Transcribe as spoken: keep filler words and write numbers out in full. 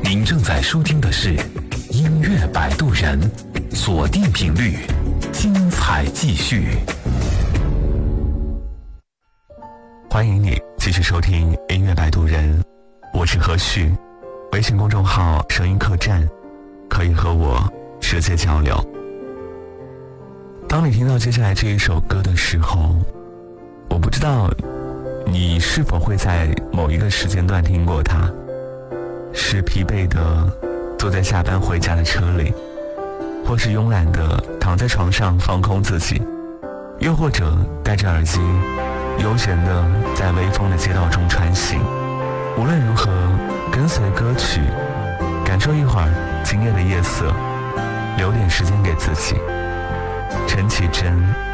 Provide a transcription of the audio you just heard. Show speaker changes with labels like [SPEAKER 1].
[SPEAKER 1] 您正在收听的是音乐摆渡人，锁定频率，精彩继续。欢迎你继续收听音乐摆渡人，我是何旭，微信公众号声音客栈，可以和我直接交流。当你听到接下来这一首歌的时候，我不知道你是否会在某一个时间段听过它，是疲惫的坐在下班回家的车里，或是慵懒的躺在床上放空自己，又或者戴着耳机悠闲的在微风的街道中穿行。无论如何，跟随歌曲，感受一会儿今夜的夜色，留点时间给自己。陈绮贞，